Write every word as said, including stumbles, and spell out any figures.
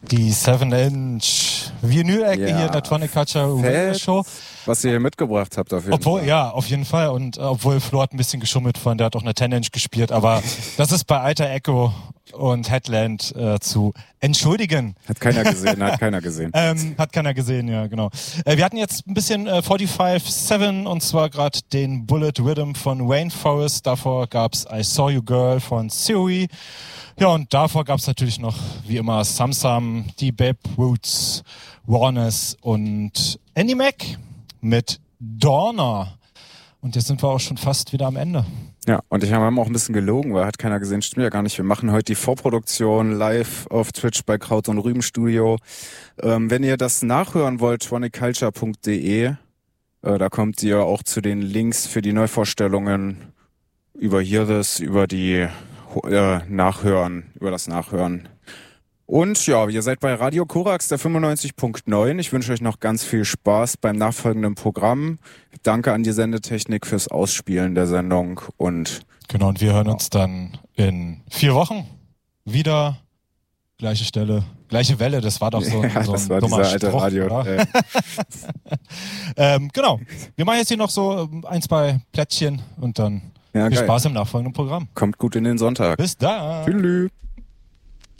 Die seven Inch Vinyl-Ecke Ja, hier in der Tronic Culture Radio Show. Was ihr hier mitgebracht habt auf jeden Obwohl, Fall. ja, auf jeden Fall. Und äh, obwohl Flo hat ein bisschen geschummelt von, der hat auch eine ten Inch gespielt, aber das ist bei Alter Echo und Headland äh, zu entschuldigen. Hat keiner gesehen, hat keiner gesehen. Ähm, hat keiner gesehen, ja, genau. Äh, wir hatten jetzt ein bisschen äh, forty-five seven und zwar gerade den Bullet Rhythm von Wayne Forrest. Davor gab's I Saw You Girl von Siri. Ja, und davor gab's natürlich noch, wie immer, Sam Sam, die Babe Roots, Warners und Andy Mac mit Dorner. Und jetzt sind wir auch schon fast wieder am Ende. Ja, und ich habe auch ein bisschen gelogen, weil hat keiner gesehen, stimmt ja gar nicht. Wir machen heute die Vorproduktion live auf Twitch bei Kraut und Rüben Studio. Ähm, wenn ihr das nachhören wollt, tronic culture punkt de, äh, da kommt ihr auch zu den Links für die Neuvorstellungen über hier das, über die äh, Nachhören, über das Nachhören. Und ja, ihr seid bei Radio Korax, der fünfundneunzig Komma neun. Ich wünsche euch noch ganz viel Spaß beim nachfolgenden Programm. Danke an die Sendetechnik fürs Ausspielen der Sendung. Und genau, und wir hören uns dann in vier Wochen wieder. Gleiche Stelle, gleiche Welle. Das war doch so ein, ja, so ein das war dummer dieser alte Spruch, Radio. oder? Äh. ähm, genau. Wir machen jetzt hier noch so ein, zwei Plättchen und dann Ja, viel geil. Spaß im nachfolgenden Programm. Kommt gut in den Sonntag. Bis dann. Tschüss.